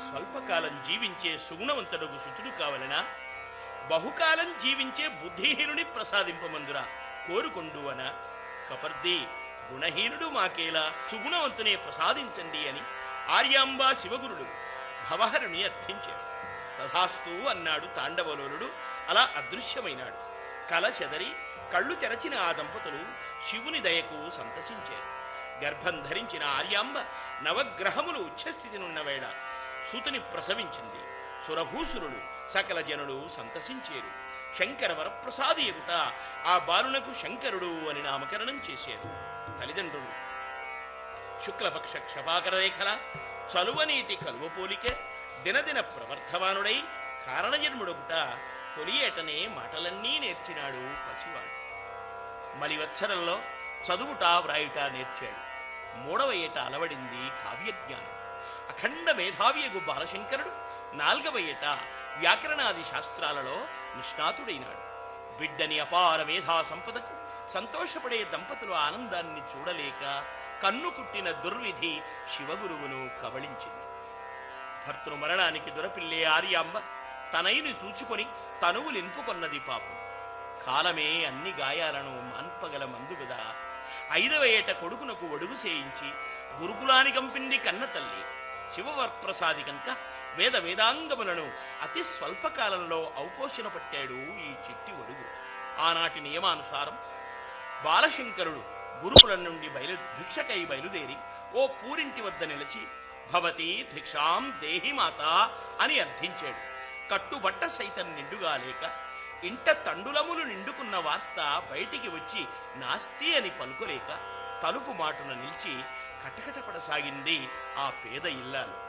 స్వల్పకాలం జీవించే సుగుణవంతుడుకు సుతుడు కావలనా? బహుకాలం జీవించే బుద్ధిహీనుని ప్రసాదింపమందురా కోరుకొండువన. కపర్ది, గుణహీనుడు మాకేలా, సుగుణవంతునే ప్రసాదించండి అని ఆర్యాంబా శివగురుడు భవహరుని అర్థించాడు. తథాస్తు అన్నాడు తాండవలోలుడు. అలా అదృశ్యమైనాడు. కల చెదరి కళ్ళు తెరచిన ఆ దంపతులు శివుని దయకు సంతసించారు. గర్భం ధరించిన ఆర్యాంబ నవగ్రహములు ఉచ్ఛస్థితినున్న వేళ సుతుని ప్రసవించింది. సురభూసురుడు సకల జనులు సంతసించేరు. శంకర వరప్రసాది ఎగుట ఆ బాలునకు శంకరుడు అని నామకరణం చేశారు తల్లిదండ్రులు. శుక్లపక్ష క్షపాకర రేఖల చలువనీటి కలువ పోలికే దినదిన ప్రవర్ధమానుడై కారణజన్ముడొకట తొలి ఏటనే మాటలన్నీ నేర్చినాడు పసివాడు. మలివత్సరంలో చదువుట వ్రాయుట నేర్చాడు. మూడవ ఏట అలవడింది కావ్యజ్ఞానం. అఖండ మేధావియగు బాలశంకరుడు 4వ ఏట వ్యాకరణాది శాస్త్రాలలో నిష్ణాతుడైనాడు. బిడ్డని అపార మేధా సంపదకు సంతోషపడే దంపతుల ఆనందాన్ని చూడలేక కన్ను కుట్టిన దుర్విధి శివగురువును కబళించింది. భర్తృ మరణానికి దొరపిల్లే ఆర్యాంబ తనైని చూచుకొని తనువు నింపుకొన్నది పాపం. కాలమే అన్ని గాయాలను మాన్పగల మందుగదా. 5వ ఏట కొడుకునకు ఒడుగు చేయించి గురుకులాని కంపిండి కన్న తల్లి. శివవరప్రసాది కనుక వేద వేదాంగములను అతి స్వల్పకాలంలో ఔపోషణ పట్టాడు ఈ చిట్టి ఒడుగు. ఆనాటి నియమానుసారం బాలశంకరుడు గురుకులం నుండి భిక్షకై బయలుదేరి ఓ పూరింటి వద్ద నిలిచి భవతి భిక్షాం దేహి మాత అని అర్థించాడు. కట్టుబట్ట సైతం నిండుగా లేక ఇంట తండులములు నిండుకున్న వార్త బయటికి వచ్చి నాస్తి అని పలుకోలేక తలుపు మాటున నిలిచి కటకటపడసాగింది ఆ పేద ఇల్లాలు.